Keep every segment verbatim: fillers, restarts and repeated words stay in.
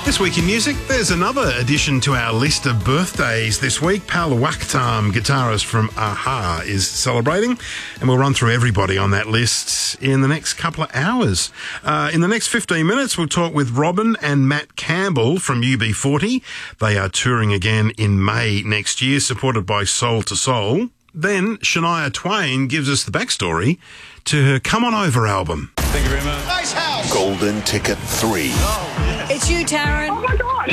This week in music, there's another addition to our list of birthdays this week. Paul Waaktaam, guitarist from a-ha, is celebrating, and we'll run through everybody on that list in the next couple of hours. Uh, in the next fifteen minutes, we'll talk with Robin and Matt Campbell from U B forty. They are touring again in May next year, supported by Soul to Soul. Then Shania Twain gives us the backstory to her Come On Over album. Thank you very much. Nice house. Golden Ticket three. Oh, yes. It's you, Taryn. Oh my God.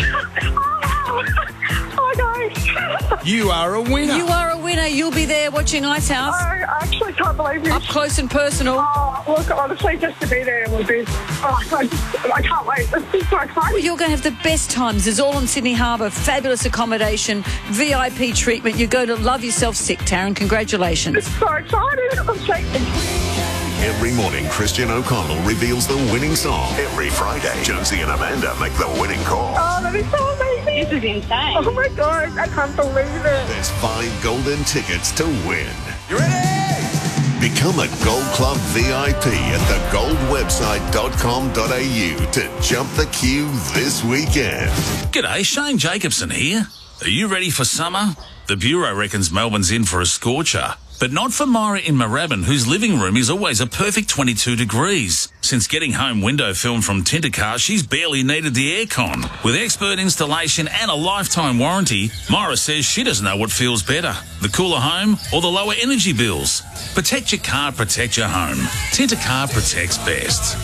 Oh, guys. You are a winner. You are a winner. You'll be there watching Icehouse. I actually can't believe this. Up close and personal. Oh, look, honestly, just to be there would be, oh, I, just, I can't wait. It's just so exciting. Well, you're going to have the best times. It's all in Sydney Harbour. Fabulous accommodation, V I P treatment. You're going to love yourself sick, Taryn. Congratulations. It's so exciting. I'm shaking. Every morning, Christian O'Connell reveals the winning song. Every Friday, Jonesy and Amanda make the winning call. Oh, that is so amazing. This is insane. Oh my God, I can't believe it. There's five golden tickets to win. You ready? Become a Gold Club V I P at the gold website dot com dot a u to jump the queue this weekend. G'day, Shane Jacobson here. Are you ready for summer? The Bureau reckons Melbourne's in for a scorcher. But not for Myra in Moorabbin, whose living room is always a perfect twenty-two degrees. Since getting home window film from Tintercar, she's barely needed the aircon. With expert installation and a lifetime warranty, Myra says she doesn't know what feels better, the cooler home or the lower energy bills. Protect your car, protect your home. Tintercar protects best.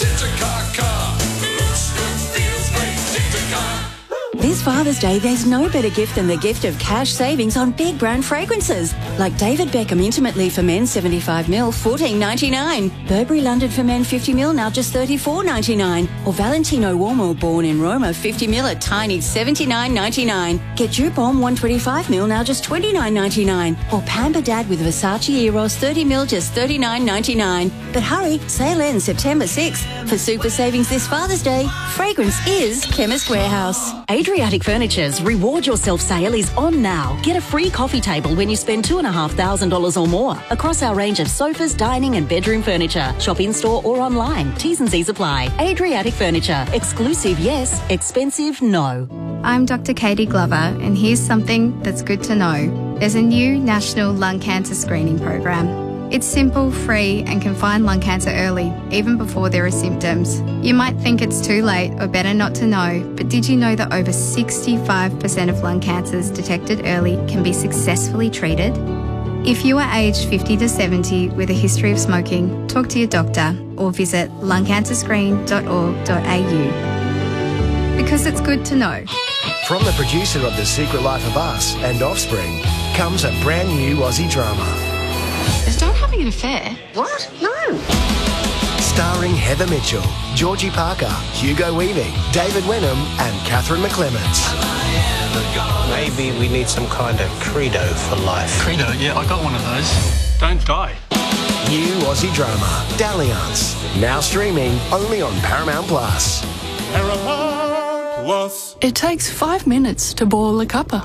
This Father's Day, there's no better gift than the gift of cash savings on big brand fragrances. Like David Beckham Intimately for Men seventy-five mil, fourteen ninety-nine. Burberry London for Men fifty mil, now just thirty-four ninety-nine. Or Valentino Uomo Born in Roma fifty mil at tiny seventy-nine ninety-nine. Get Jupom one twenty-five mil, now just twenty-nine ninety-nine. Or Pamper Dad with Versace Eros thirty mil, just thirty-nine ninety-nine. But hurry, sale ends September sixth. For super savings this Father's Day, fragrance is Chemist Warehouse. Adriatic Furniture's Reward Yourself sale is on now. Get a free coffee table when you spend two thousand five hundred dollars or more across our range of sofas, dining and bedroom furniture. Shop in-store or online. T's and C's apply. Adriatic Furniture. Exclusive, yes. Expensive, no. I'm Doctor Katie Glover, and here's something that's good to know. There's a new national lung cancer screening program. It's simple, free, and can find lung cancer early, even before there are symptoms. You might think it's too late or better not to know, but did you know that over sixty-five percent of lung cancers detected early can be successfully treated? If you are aged fifty to seventy with a history of smoking, talk to your doctor or visit lung cancer screen dot org dot a u. Because it's good to know. From the producer of The Secret Life of Us and Offspring comes a brand new Aussie drama. Is Don having an affair? What? No. Starring Heather Mitchell, Georgie Parker, Hugo Weaving, David Wenham and Catherine McClements. Maybe we need some kind of credo for life. Credo? Yeah, I got one of those. Don't die. New Aussie drama, Dalliance. Now streaming only on Paramount Plus. Paramount Plus. It takes five minutes to boil a cuppa.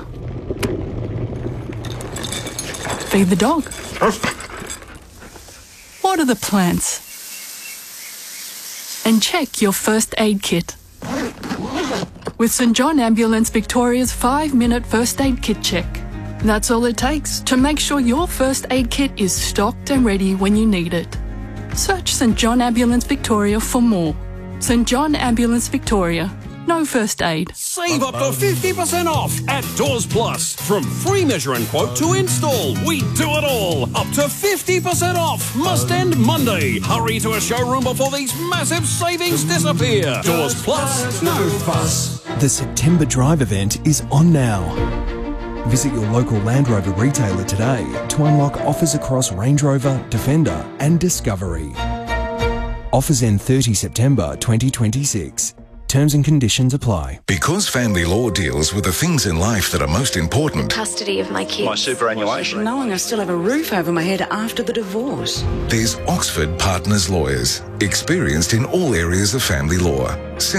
Feed the dog. Water the plants. And check your first aid kit. With St John Ambulance Victoria's five-minute first aid kit check. That's all it takes to make sure your first aid kit is stocked and ready when you need it. Search St John Ambulance Victoria for more. St John Ambulance Victoria. No first aid. Save up to fifty percent off at Doors Plus. From free measure and quote to install, we do it all. Up to fifty percent off. Must end Monday. Hurry to a showroom before these massive savings disappear. Doors Plus, no fuss. The September Drive event is on now. Visit your local Land Rover retailer today to unlock offers across Range Rover, Defender and Discovery. Offers end thirtieth September twenty twenty-six. Terms and conditions apply. Because family law deals with the things in life that are most important. Custody of my kids. My superannuation. Knowing I still have a roof over my head after the divorce. There's Oxford Partners Lawyers, experienced in all areas of family law.